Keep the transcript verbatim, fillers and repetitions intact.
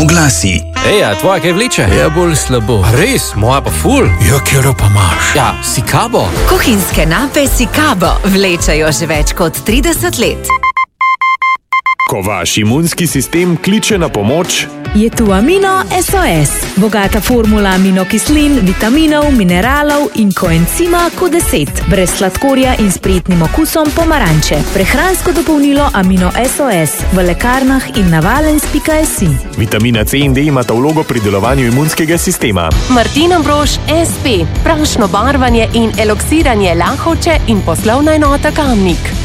Oglasi. Ej, a tvoja kaj vleče? Ja, bolj slabo. Res, moja pa ful. Ja, kjero pa imaš? Ja, Sikabo. Kuhinjske nape Sikabo vlečejo že več kot trideset let. Ko vaš imunski sistem kliče na pomoč, je tu Amino S O S. Bogata formula aminokislin, vitaminov, mineralov in koencima Q deset. Brez sladkorja in s prijetnim okusom pomaranče. Prehransko dopolnilo Amino S O S v lekarnah in na valens pika si. vitamina C in D imata vlogo pri delovanju imunskega sistema. Martin Ambrož S P, prašno barvanje in eloksiranje Lahovče in poslovna enota Kamnik.